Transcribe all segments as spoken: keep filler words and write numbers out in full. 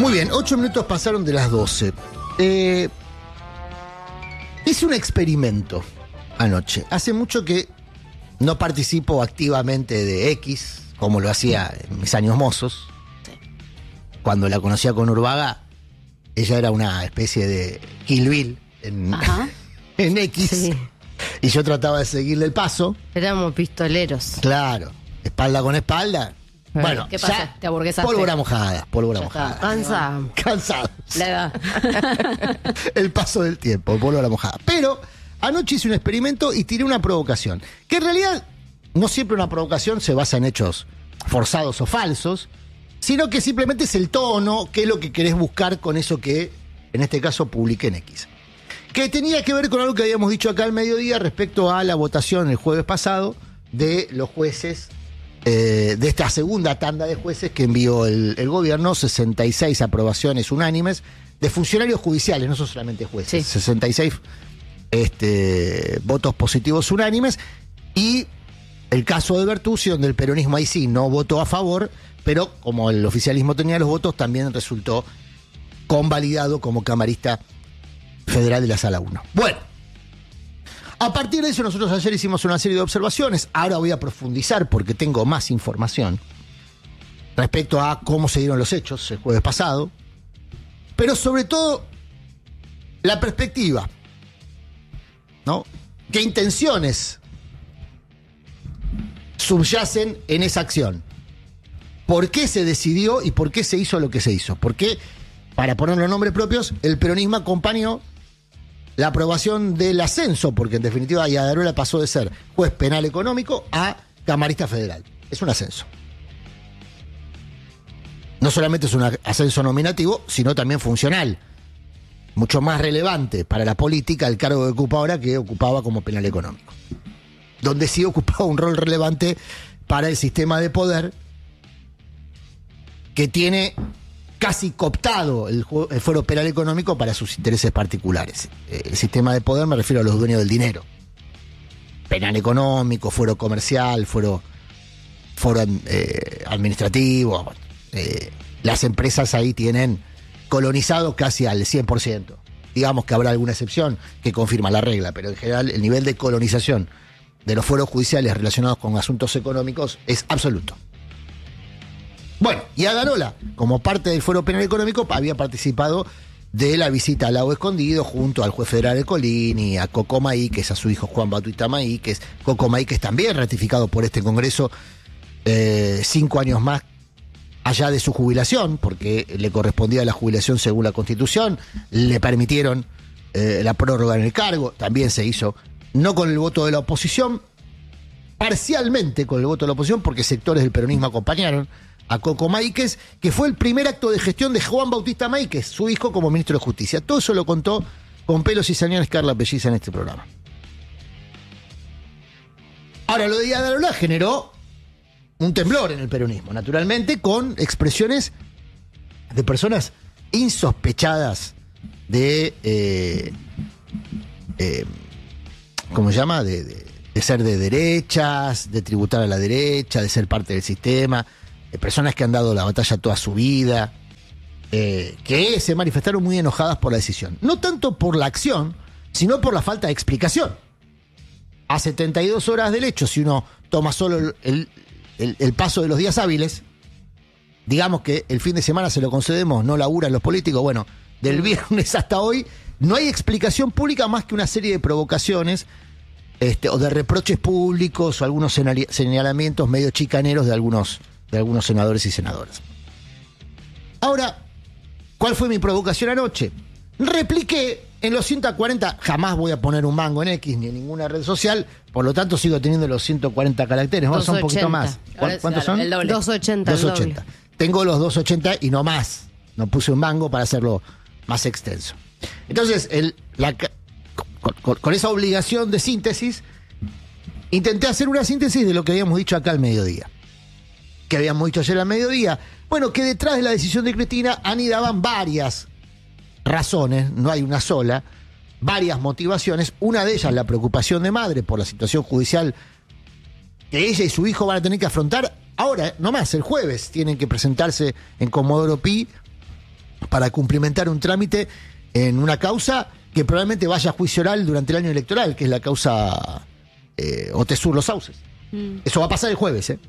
Muy bien, ocho minutos pasaron de las doce. Eh, hice un experimento anoche. Hace mucho que no participo activamente de X, como lo hacía en mis años mozos. Sí. Cuando la conocía con Urbaga, ella era una especie de Kill Bill en, en X. Sí. Y yo trataba de seguirle el paso. Éramos pistoleros. Claro, espalda con espalda. Bueno, ¿qué pasa? ¿Te aburguesaste? Pólvora mojada, pólvora mojada. Cansado. Cansados. La edad. El paso del tiempo, pólvora mojada. Pero anoche hice un experimento y tiré una provocación. Que en realidad no siempre una provocación se basa en hechos forzados o falsos, sino que simplemente es el tono, qué es lo que querés buscar con eso que, en este caso, publiqué en X. Que tenía que ver con algo que habíamos dicho acá al mediodía respecto a la votación el jueves pasado de los jueces. Eh, de esta segunda tanda de jueces que envió el, el gobierno, sesenta y seis aprobaciones unánimes de funcionarios judiciales, no son solamente jueces, sí. sesenta y seis este, votos positivos unánimes, y el caso de Bertuzzi, donde el peronismo ahí sí no votó a favor, pero como el oficialismo tenía los votos, también resultó convalidado como camarista federal de la Sala uno. Bueno, a partir de eso nosotros ayer hicimos una serie de observaciones. Ahora voy a profundizar porque tengo más información respecto a cómo se dieron los hechos el jueves pasado, pero sobre todo la perspectiva, ¿no? ¿Qué intenciones subyacen en esa acción? ¿Por qué se decidió y por qué se hizo lo que se hizo? ¿Por qué, para ponerlo en nombres propios, el peronismo acompañó la aprobación del ascenso? Porque en definitiva Yadarola pasó de ser juez penal económico a camarista federal. Es un ascenso. No solamente es un ascenso nominativo, sino también funcional. Mucho más relevante para la política el cargo que ocupa ahora que ocupaba como penal económico. Donde sí ocupaba un rol relevante para el sistema de poder que tiene casi cooptado el, el fuero penal económico para sus intereses particulares. El sistema de poder me refiero a los dueños del dinero. Penal económico, fuero comercial, fuero, fuero eh, administrativo. Eh, las empresas ahí tienen colonizado casi al cien por ciento. Digamos que habrá alguna excepción que confirma la regla, pero en general el nivel de colonización de los fueros judiciales relacionados con asuntos económicos es absoluto. Bueno, y Yadarola, como parte del fuero penal económico, había participado de la visita al Lago Escondido junto al juez federal de Colín y a Coco Maíquez, a su hijo Juan Bautista Maíquez. Coco Maíquez también ratificado por este Congreso eh, cinco años más allá de su jubilación, porque le correspondía la jubilación según la Constitución, le permitieron eh, la prórroga en el cargo, también se hizo, no con el voto de la oposición, parcialmente con el voto de la oposición, porque sectores del peronismo acompañaron a Coco Maíquez, que fue el primer acto de gestión de Juan Bautista Maíquez, su hijo, como ministro de Justicia. Todo eso lo contó con pelos y señales Carla Pelliza en este programa. Ahora, lo de Yadarola generó un temblor en el peronismo, naturalmente, con expresiones de personas insospechadas de, eh, eh, ¿cómo se llama? De, de, de ser de derechas, de tributar a la derecha, de ser parte del sistema. Personas que han dado la batalla toda su vida, eh, que se manifestaron muy enojadas por la decisión. No tanto por la acción, sino por la falta de explicación. A setenta y dos horas del hecho, si uno toma solo el, el, el, el paso de los días hábiles, digamos que el fin de semana se lo concedemos, no laburan los políticos, bueno, del viernes hasta hoy, no hay explicación pública más que una serie de provocaciones este, o de reproches públicos o algunos señalamientos medio chicaneros de algunos... de algunos senadores y senadoras. Ahora, ¿cuál fue mi provocación anoche? Repliqué en los ciento cuarenta, jamás voy a poner un mango en X ni en ninguna red social, por lo tanto sigo teniendo los ciento cuarenta caracteres, vamos a un poquito más. ¿Cuántos son? doscientos ochenta. doscientos ochenta. Tengo los doscientos ochenta y no más. No puse un mango para hacerlo más extenso. Entonces, el, la, con, con, con esa obligación de síntesis, intenté hacer una síntesis de lo que habíamos dicho acá al mediodía. Que habíamos dicho ayer al mediodía, bueno, que detrás de la decisión de Cristina anidaban varias razones, no hay una sola, varias motivaciones, una de ellas la preocupación de madre por la situación judicial que ella y su hijo van a tener que afrontar ahora, no más, el jueves tienen que presentarse en Comodoro Pi para cumplimentar un trámite en una causa que probablemente vaya a juicio oral durante el año electoral, que es la causa eh, Otesur Los Sauces. Mm. Eso va a pasar el jueves, ¿eh?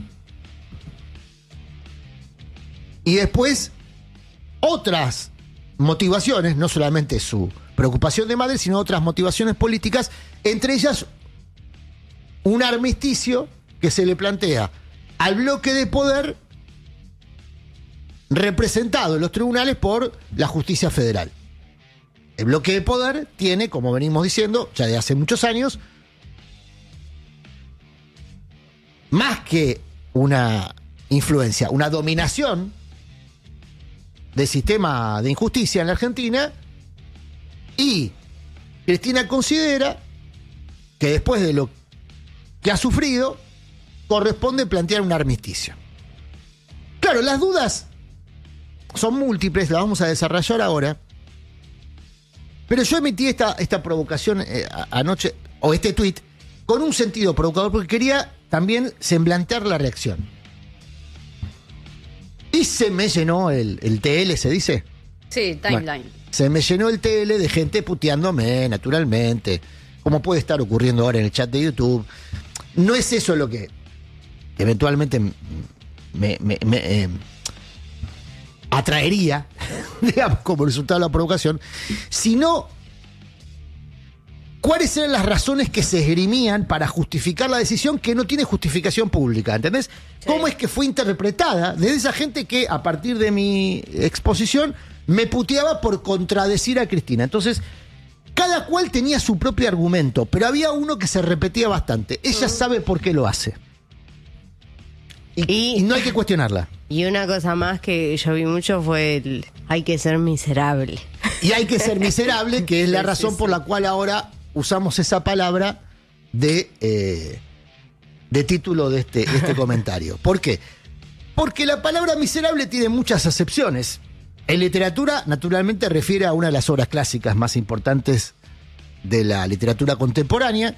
Y después, otras motivaciones, no solamente su preocupación de madre, sino otras motivaciones políticas, entre ellas un armisticio que se le plantea al bloque de poder representado en los tribunales por la justicia federal. El bloque de poder tiene, como venimos diciendo, ya de hace muchos años, más que una influencia, una dominación del sistema de injusticia en la Argentina, y Cristina considera que después de lo que ha sufrido, corresponde plantear un armisticio. Claro, las dudas son múltiples, las vamos a desarrollar ahora, pero yo emití esta, esta provocación eh, anoche, o este tuit, con un sentido provocador, porque quería también semblantear la reacción. Y se me llenó el, el T L, ¿se dice? Sí, timeline. Bueno, se me llenó el T L de gente puteándome, naturalmente, como puede estar ocurriendo ahora en el chat de YouTube. No es eso lo que eventualmente me, me, me eh, atraería, digamos, como resultado de la provocación, sino cuáles eran las razones que se esgrimían para justificar la decisión que no tiene justificación pública, ¿entendés? Sí. ¿Cómo es que fue interpretada desde esa gente que, a partir de mi exposición, me puteaba por contradecir a Cristina? Entonces, cada cual tenía su propio argumento, pero había uno que se repetía bastante. Ella sabe por qué lo hace. Y, y, y no hay que cuestionarla. Y una cosa más que yo vi mucho fue el hay que ser miserable. Y hay que ser miserable, que es la razón sí, sí, por la cual ahora usamos esa palabra de, eh, de título de este, de este comentario. ¿Por qué? Porque la palabra miserable tiene muchas acepciones. En literatura, naturalmente, refiere a una de las obras clásicas más importantes de la literatura contemporánea,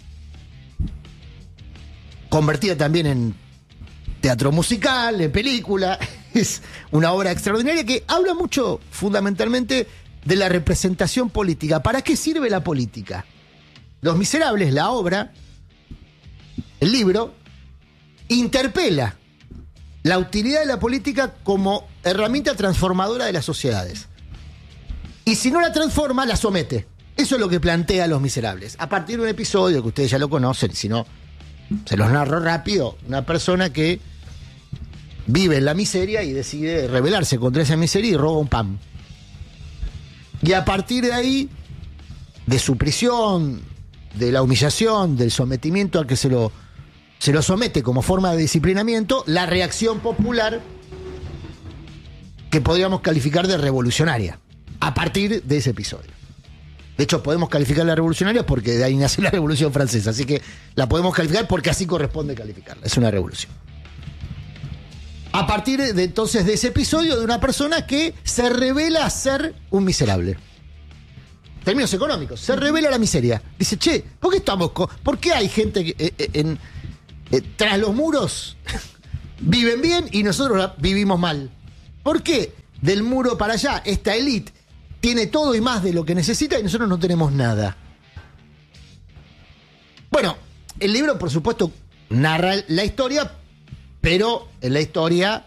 convertida también en teatro musical, en película. Es una obra extraordinaria que habla mucho, fundamentalmente, de la representación política. ¿Para qué sirve la política? Los Miserables, la obra, el libro, interpela la utilidad de la política como herramienta transformadora de las sociedades. Y si no la transforma, la somete. Eso es lo que plantea Los Miserables. A partir de un episodio que ustedes ya lo conocen, si no, se los narro rápido. Una persona que vive en la miseria y decide rebelarse contra esa miseria y roba un pan. Y a partir de ahí, de su prisión, de la humillación, del sometimiento al que se lo, se lo somete como forma de disciplinamiento, la reacción popular que podríamos calificar de revolucionaria, a partir de ese episodio. De hecho, podemos calificarla de revolucionaria porque de ahí nace la Revolución Francesa, así que la podemos calificar porque así corresponde calificarla, es una revolución. A partir de entonces de ese episodio de una persona que se revela a ser un miserable. Términos económicos, se revela a la miseria. Dice, che, ¿por qué estamos con, ¿por qué hay gente que, eh, eh, en, eh, tras los muros viven bien y nosotros vivimos mal? ¿Por qué del muro para allá esta élite tiene todo y más de lo que necesita y nosotros no tenemos nada? Bueno, el libro, por supuesto, narra la historia, pero en la historia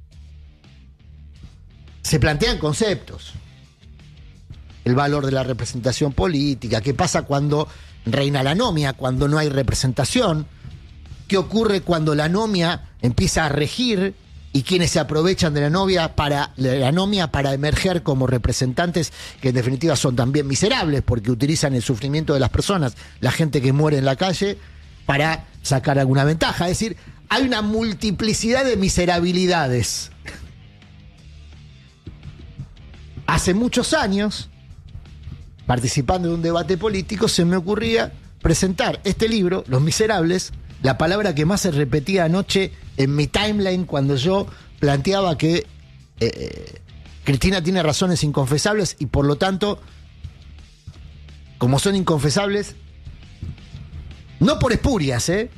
se plantean conceptos. El valor de la representación política, qué pasa cuando reina la anomia, cuando no hay representación, qué ocurre cuando la anomia empieza a regir y quienes se aprovechan de la novia para la anomia para emerger como representantes que en definitiva son también miserables porque utilizan el sufrimiento de las personas, la gente que muere en la calle, para sacar alguna ventaja. Es decir, hay una multiplicidad de miserabilidades. Hace muchos años, participando de un debate político, se me ocurría presentar este libro, Los Miserables, la palabra que más se repetía anoche en mi timeline cuando yo planteaba que eh, Cristina tiene razones inconfesables y por lo tanto, como son inconfesables, no por espurias, ¿eh?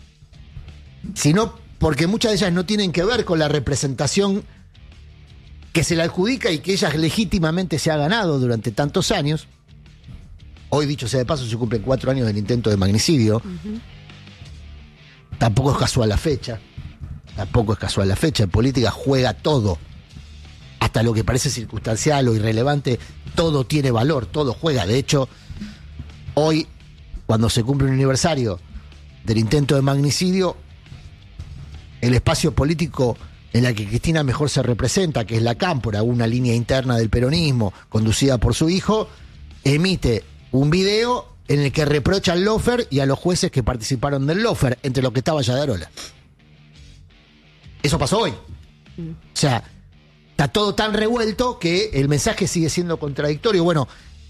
sino porque muchas de ellas no tienen que ver con la representación que se la adjudica y que ella legítimamente se ha ganado durante tantos años. Hoy, dicho sea de paso, se cumplen cuatro años del intento de magnicidio. Uh-huh. Tampoco es casual la fecha. Tampoco es casual la fecha. En política juega todo. Hasta lo que parece circunstancial o irrelevante, todo tiene valor, todo juega. De hecho, hoy, cuando se cumple un aniversario del intento de magnicidio, el espacio político en el que Cristina mejor se representa, que es la Cámpora, una línea interna del peronismo conducida por su hijo, emite un video en el que reprocha al lawfare y a los jueces que participaron del lawfare, entre los que estaba Yadarola. Eso pasó hoy. Mm. O sea, está todo tan revuelto que el mensaje sigue siendo contradictorio. Bueno,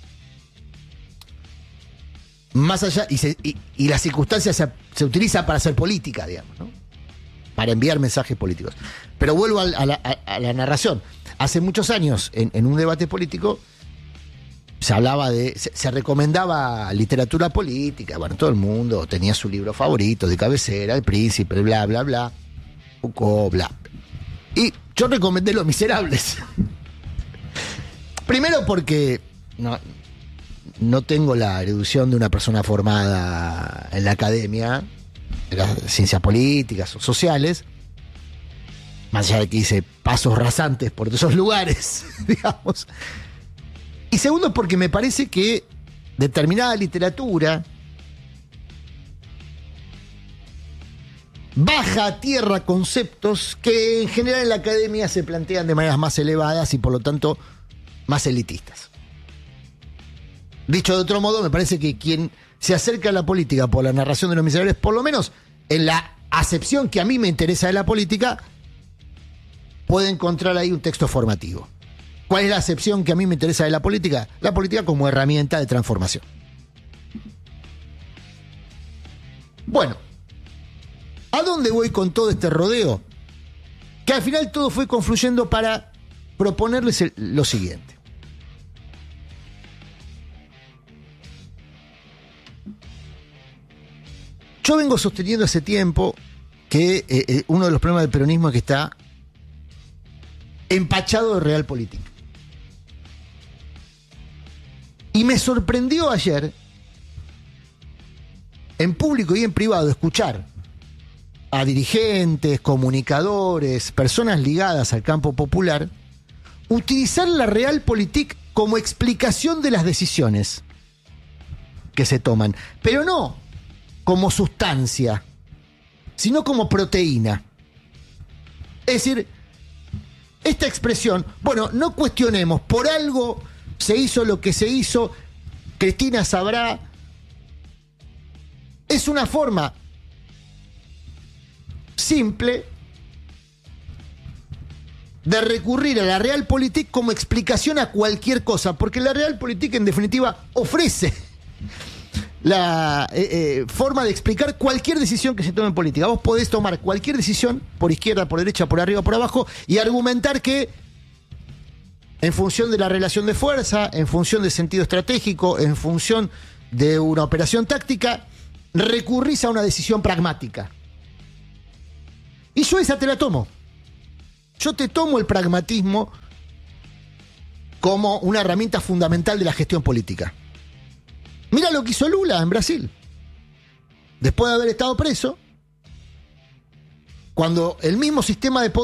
más allá, y, se, y, y la circunstancia se, se utiliza para hacer política, digamos, ¿no? Para enviar mensajes políticos. Pero vuelvo a, a, la, a, a la narración. Hace muchos años, en, en un debate político, se hablaba de, se, se recomendaba literatura política. Bueno, todo el mundo tenía su libro favorito de cabecera, El Príncipe, bla, bla, bla, Foucault, bla. Y yo recomendé Los Miserables. Primero porque no, no tengo la erudición de una persona formada en la academia, de las ciencias políticas o sociales, más allá de que hice pasos rasantes por esos lugares, digamos. Y segundo, porque me parece que determinada literatura baja a tierra conceptos que en general en la academia se plantean de maneras más elevadas y por lo tanto más elitistas. Dicho de otro modo, me parece que quien se acerca a la política por la narración de Los Miserables, por lo menos en la acepción que a mí me interesa de la política, puede encontrar ahí un texto formativo. ¿Cuál es la acepción que a mí me interesa de la política? La política como herramienta de transformación. Bueno, ¿a dónde voy con todo este rodeo? Que al final todo fue confluyendo para proponerles el, lo siguiente. Yo vengo sosteniendo hace tiempo que eh, eh, uno de los problemas del peronismo es que está empachado de realpolitik. Y me sorprendió ayer, en público y en privado, escuchar a dirigentes, comunicadores, personas ligadas al campo popular, utilizar la realpolitik como explicación de las decisiones que se toman. Pero no como sustancia, sino como proteína. Es decir, esta expresión, bueno, no cuestionemos, por algo se hizo lo que se hizo, Cristina sabrá, es una forma simple de recurrir a la realpolitik como explicación a cualquier cosa, porque la realpolitik en definitiva ofrece la eh, eh, forma de explicar cualquier decisión que se tome en política. Vos podés tomar cualquier decisión, por izquierda, por derecha, por arriba, por abajo, y argumentar que en función de la relación de fuerza, en función del sentido estratégico, en función de una operación táctica, recurrís a una decisión pragmática. Y yo esa te la tomo. Yo te tomo el pragmatismo como una herramienta fundamental de la gestión política. Mira lo que hizo Lula en Brasil. Después de haber estado preso, cuando el mismo sistema de poder